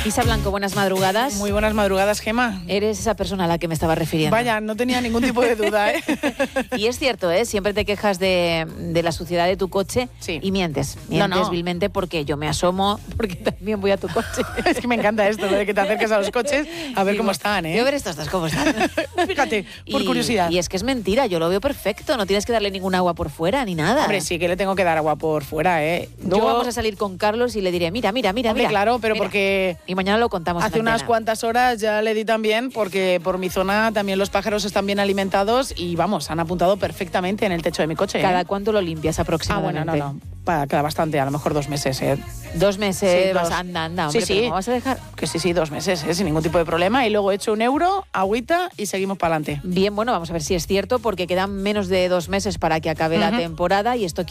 Isa Blanco, buenas madrugadas. Muy buenas madrugadas, Gema. Eres esa persona a la que me estaba refiriendo. Vaya, no tenía ningún tipo de duda, ¿eh? Y es cierto, ¿eh? Siempre te quejas de la suciedad de tu coche y mientes. Mientes vilmente porque yo me asomo, porque también voy a tu coche. Es que me encanta esto, de que te acerques a los coches a ver cómo están, ¿eh? Yo a ver estos dos cómo están. Fíjate, por curiosidad. Y es que es mentira, yo lo veo perfecto, no tienes que darle ningún agua por fuera ni nada. Hombre, sí que le tengo que dar agua por fuera, ¿eh? Luego vamos a salir con Carlos y le diré, mira. Hombre, claro, pero mira. porque... Y mañana lo contamos. Hace unas cuantas horas ya le di también, porque por mi zona también los pájaros están bien alimentados y vamos, han apuntado perfectamente en el techo de mi coche. ¿Cada cuánto lo limpias aproximadamente? Bueno, no. Queda bastante, a lo mejor 2 meses, ¿eh? 2 meses, Sí, anda, hombre, sí. ¿cómo vas a dejar? Que sí, 2 meses, sin ningún tipo de problema. Y luego he hecho 1 euro, agüita y seguimos para adelante. Bien, bueno, vamos a ver si es cierto, porque quedan menos de 2 meses para que acabe la temporada y esto